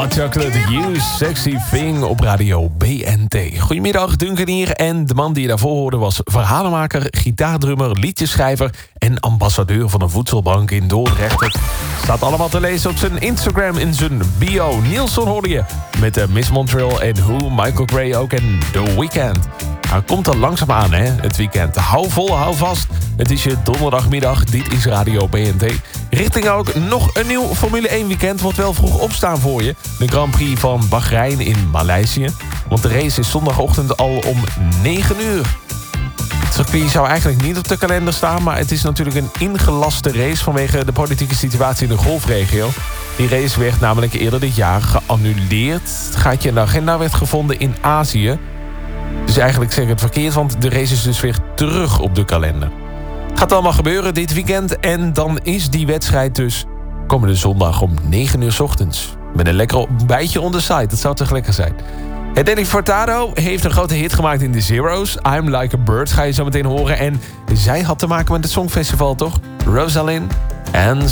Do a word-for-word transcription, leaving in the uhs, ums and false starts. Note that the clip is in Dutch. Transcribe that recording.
Hot Chocolate, You Sexy Thing op radio B N T. Goedemiddag, Duncan hier. En de man die je daarvoor hoorde was verhalenmaker, gitaardrummer, liedjeschrijver en ambassadeur van een voedselbank in Dordrecht. Het staat allemaal te lezen op zijn Instagram in zijn bio. Nielsen hoorde je met de Miss Montreal en Who, Michael Gray ook en The Weeknd. Nou, komt er langzaam aan, hè, het weekend. Hou vol, hou vast. Het is je donderdagmiddag, dit is Radio B N T. Richting ook nog een nieuw Formule één weekend. Wordt wel vroeg opstaan voor je. De Grand Prix van Bahrein in Maleisië. Want de race is zondagochtend al om negen uur. Het circuit zou eigenlijk niet op de kalender staan, maar het is natuurlijk een ingelaste race vanwege de politieke situatie in de golfregio. Die race werd namelijk eerder dit jaar geannuleerd. Het gaatje in de agenda werd gevonden in Azië. Dus eigenlijk zeg ik het verkeerd, want de race is dus weer terug op de kalender. Het gaat allemaal gebeuren dit weekend en dan is die wedstrijd dus komende zondag om negen uur 's ochtends. Met een lekker ontbijtje on the side, dat zou toch lekker zijn. En Danny Furtado heeft een grote hit gemaakt in de Zero's. I'm Like a Bird ga je zo meteen horen. En zij had te maken met het Songfestival, toch? Rosalind en